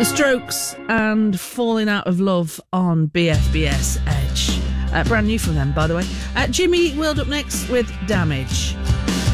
The Strokes and Falling Out of Love on BFBS Edge. Brand new from them, by the way. Jimmy Wild up next with Damage.